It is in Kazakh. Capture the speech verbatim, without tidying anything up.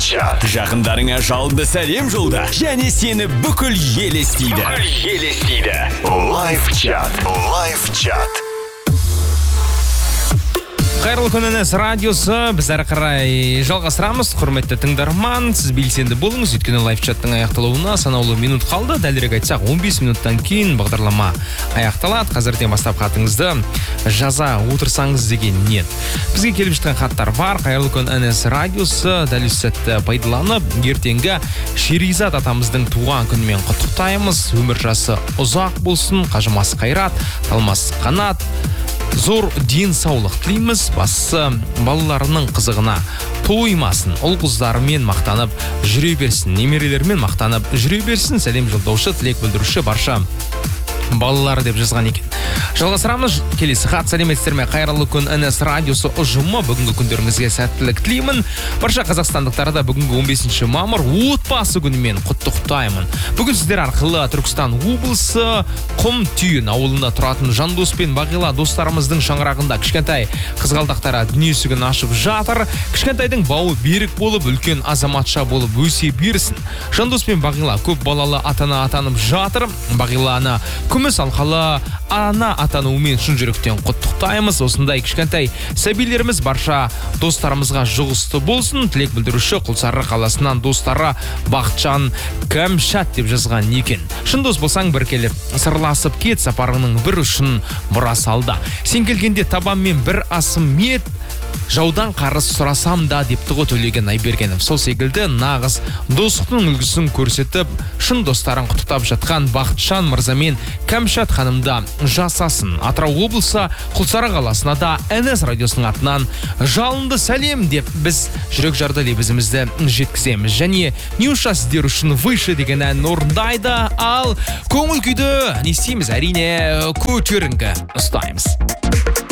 чат. Жақындарыңа жалынды сәлем жолда. Және сені бүкіл ел естиді. Бүкіл ел естиді. Лайв чат. Лайв чат. Қайырлы күн N S радиосы, біз әрі қарай жалғастырамыз. Құрметті тыңдарман, сіз белсенді болыңыз, өйткені лайв чаттың аяқталуына санаулы минут қалды. Дәлірек айтсақ, он бес минуттан кейін бағдарлама аяқталады. Қазірден бастап хатыңызды жаза отырсаңыз деген ниет. Бізге келіп жатқан хаттар бар. Қайырлы күн N S радиосы, дәл осы сәтті пайдаланып, ертеңгі Шеризат атамыздың туған күнімен құттықтаймыз. Өмір жасы ұзақ болсын, қажымас қайрат, талмас қанат, зор денсаулық тілейміз. Басы балаларының қызығына тоймасын, ұл қыздарымен мақтанып жүре берсін, немерелермен мақтанып жүре берсін. Сәлем жолдаушы, тілек білдіруші барша балалар деп жазған екен. Жалғастырамыз. Келесі хат: сәлеметсіздер ме? Қайырлы күн N S радиосы ұжымы, бүгінгі күндеріңізге сәттілік тілеймін. Барша қазақстандықтарды бүгінгі он бесінші мамыр отбасы күнімен құттықтаймын. Бүгін сіздер арқылы Түркістан облысы Құм-Түйін ауылында тұратын Жандос пен Бағила достарымыздың шаңырағында кішкентай қызғалдақтары дүние есігін ашып жатыр. Кішкентайдың бауы берік болып, үлкен азаматша болып өсе берсін. Жандос пен Бағила көп балалы атана атанып жатыр. Бағиланы күміс алқалы ана атануымен шын жүректен құттықтаймыз. Осындай кішкентай сәбилеріміз барша достарымызға жұғысты болсын. Тілек білдіруші Құлсары қаласынан достары Бақытжан Кәмшат деп жазған екен. Шын дос болсаң бір келіп сырласып кет, сапарының бір ұшын бұра салды. Сен келгенде табаммен бір асым мет, жаудан қарыз сұрасам да депті ғой Төлеген Айбергенов. Сол секілді нағыз достықтың үлгісін көрсетіп, шын достарын құттықтап жатқан Бақытжан мырзамен Кәмшат ханымда жасасын. Атырау облысы Құлсары қаласына да N S радиосының атынан жалынды сәлем деп біз жүрек жарды лебізімізді жеткіземіз. Және Нюша сіздер үшін выше деген ән орындайды, ал көңіл күйді не істейміз? Әрине көтеріңкі ұстаймыз.